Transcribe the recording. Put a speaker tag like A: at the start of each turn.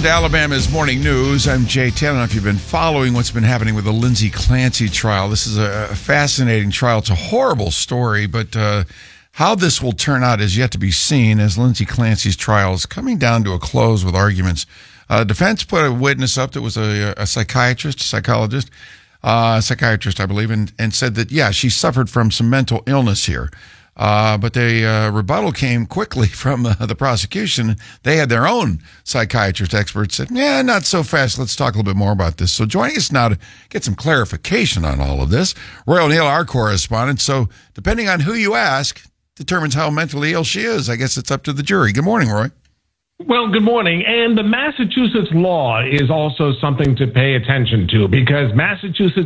A: to Alabama's Morning News. I'm Jay Taylor. I don't know if you've been following what's been happening with the Lindsey Clancy trial. This is a fascinating trial. It's a horrible story, but how this will turn out is yet to be seen as Lindsey Clancy's trial is coming down to a close with arguments. Defense put a witness up that was a psychiatrist, I believe, and said that, yeah, she suffered from some mental illness here. But the rebuttal came quickly from the prosecution. They had their own psychiatrist experts said, yeah, not so fast. Let's talk a little bit more about this. So joining us now to get some clarification on all of this, Roy O'Neill, our correspondent. So depending on who you ask determines how mentally ill she is. I guess it's up to the jury. Good morning, Roy.
B: Well, good morning. And the Massachusetts law is also something to pay attention to because Massachusetts